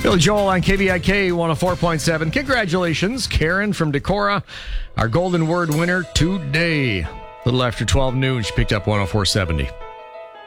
Billy Joel on KVIK 104.7. Congratulations, Karen from Decorah, our Golden Word winner today. A little after 12 noon, she picked up 104.70.